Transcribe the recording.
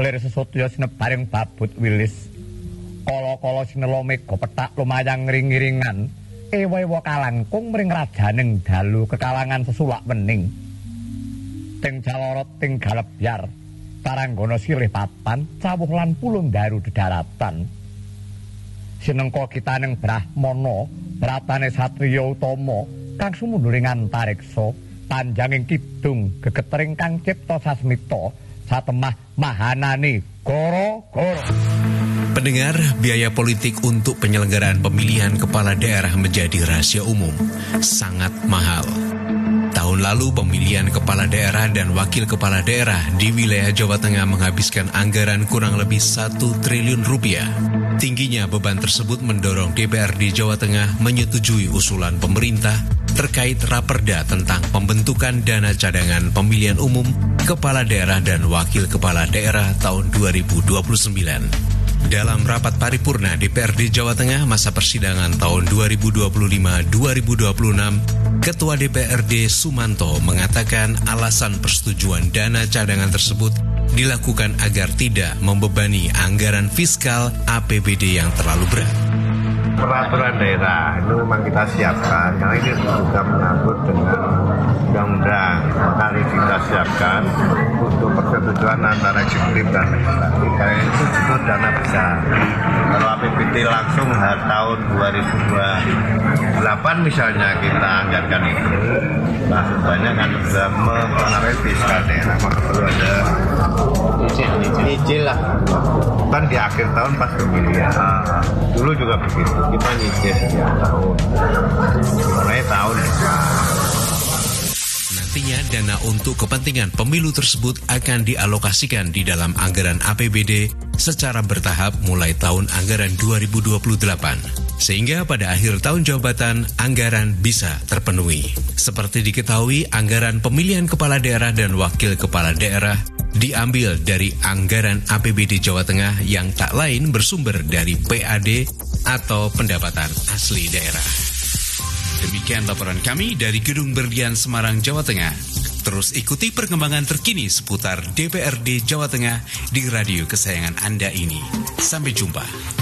kelir sesotya sinebaring babut wilis. Kala-kala sinela mega petak lumayang ring-iringan. Ewa-ewa kalangkung mring rajaning dalu kekalangan sesulak wening. Ting jalorot ting galebyar. Paranggana sirih papan cawuh lan pulung daru dedaratan. Sinengka kitaning Brahmana, bratane satriya utama kang sumunduring antariksa, panjanging kidung gegetering kang cipta sasmita, satemah mahanane gara-gara. Pendengar, biaya politik untuk penyelenggaraan pemilihan kepala daerah menjadi rahasia umum, sangat mahal. Tahun lalu pemilihan kepala daerah dan wakil kepala daerah di wilayah Jawa Tengah menghabiskan anggaran kurang lebih 1 triliun rupiah. Tingginya beban tersebut mendorong DPRD Jawa Tengah menyetujui usulan pemerintah terkait raperda tentang pembentukan dana cadangan pemilihan umum kepala daerah dan wakil kepala daerah tahun 2029. Dalam rapat paripurna DPRD Jawa Tengah masa persidangan tahun 2025-2026, Ketua DPRD Sumanto mengatakan alasan persetujuan dana cadangan tersebut dilakukan agar tidak membebani anggaran fiskal APBD yang terlalu berat. Peraturan daerah itu memang kita siapkan karena ini juga mengatur dengan undang-undang, maka kita siapkan untuk persetujuan antara eksekutif dan legislatif. Karena itu butuh dana besar. Kalau APBD langsung tahun 2028 misalnya kita anggarkan itu, maksudnya kan sudah mempengaruhi fiskal daerah, maka perlu ada nyicil lah. Kan di akhir tahun pas pemilihan. Dulu juga begitu. Kita nyicil setiap tahun. Mulai tahun. Nantinya dana untuk kepentingan pemilu tersebut akan dialokasikan di dalam anggaran APBD secara bertahap mulai tahun anggaran 2028. Sehingga pada akhir tahun jabatan, anggaran bisa terpenuhi. Seperti diketahui, anggaran pemilihan kepala daerah dan wakil kepala daerah diambil dari anggaran APBD Jawa Tengah yang tak lain bersumber dari PAD atau pendapatan asli daerah. Demikian laporan kami dari Gedung Berlian Semarang, Jawa Tengah. Terus ikuti perkembangan terkini seputar DPRD Jawa Tengah di radio kesayangan Anda ini. Sampai jumpa.